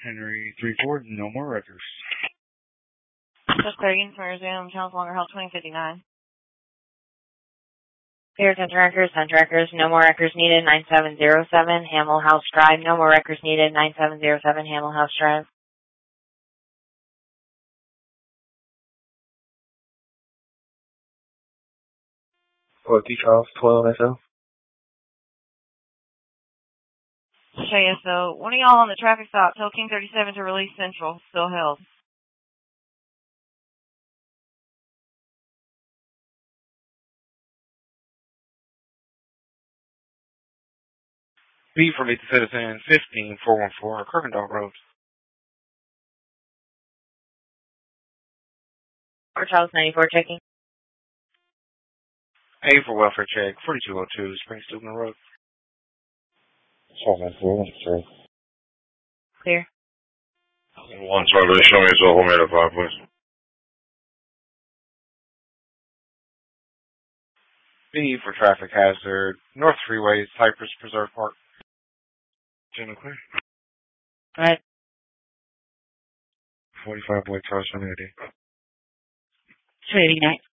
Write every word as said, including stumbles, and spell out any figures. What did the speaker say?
Henry three four, no more records. Just thirty, for Zoom, Channels Longer Health twenty fifty-nine. Here, Center Records, Center Records, no more records needed, nine seven zero seven, Hamel House Drive, no more records needed, nine seven zero seven, Hamel House Drive. Fort T Charles, twelve S L. Show you, so one of y'all on the traffic stop, tell King thirty-seven to release Central, still held. B for Lethal Citizen, fifteen four one four, Kirkendall Road. Fort Charles ninety-four, checking. A for Welfare Check, forty-two oh two, Spring Steuben Road. seven four one three. Clear. One Charlie, show me so home at five, please. B for Traffic Hazard, North Freeway, Cypress Preserve Park. General clear. Right. forty-five White Charles, two eighty. two eighty-nine.